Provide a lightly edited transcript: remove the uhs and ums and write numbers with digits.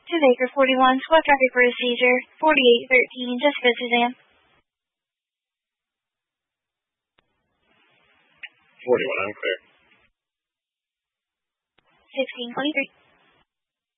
to Baker 41, squad traffic procedure 4813, just visit Suzanne. 41, I'm clear. 1623.